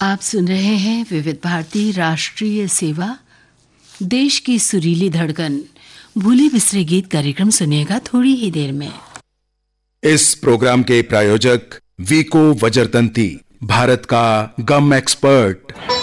आप सुन रहे हैं विविध भारती राष्ट्रीय सेवा, देश की सुरीली धड़कन। भूले बिसरे गीत कार्यक्रम सुनिएगा थोड़ी ही देर में। इस प्रोग्राम के प्रायोजक वीको वज्रतंती, भारत का गम एक्सपर्ट।